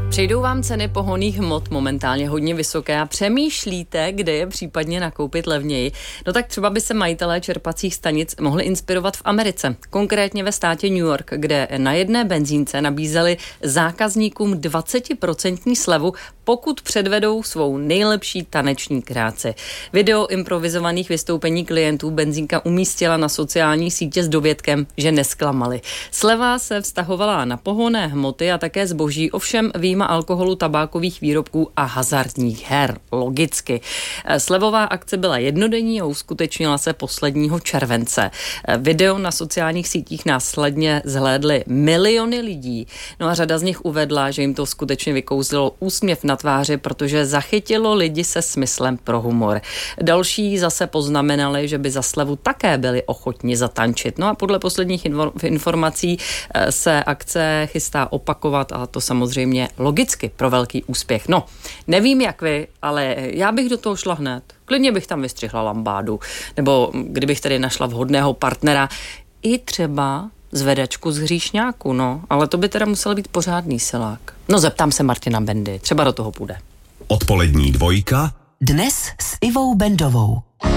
Přijdou vám ceny pohonných hmot momentálně hodně vysoké a přemýšlíte, kde je případně nakoupit levněji? No tak třeba by se majitelé čerpacích stanic mohli inspirovat v Americe, konkrétně ve státě New York, kde na jedné benzínce nabízeli zákazníkům 20% slevu, pokud předvedou svou nejlepší taneční kráci. Video improvizovaných vystoupení klientů benzínka umístila na sociální sítě s dovětkem, že nesklamali. Sleva se vztahovala na pohonné hmoty a také zboží, ovšem vyjma alkoholu, tabákových výrobků a hazardních her. Logicky. Slevová akce byla jednodenní a uskutečnila se posledního července. Video na sociálních sítích následně zhlédly miliony lidí. No a řada z nich uvedla, že jim to skutečně vykouzlilo úsměv na tváři, protože zachytilo lidi se smyslem pro humor. Další zase poznamenali, že by za slevu také byli ochotni zatančit. No a podle posledních informací se akce chystá opakovat a to samozřejmě logicky pro velký úspěch. No, nevím jak vy, ale já bych do toho šla hned. Klidně bych tam vystřihla lambádu, nebo kdybych tady našla vhodného partnera, i třeba zvedačku z hříšňáku, no, ale to by teda musel být pořádný silák. No, zeptám se Martina Bendy, třeba do toho půjde. Odpolední dvojka. Dnes s Ivou Bendovou.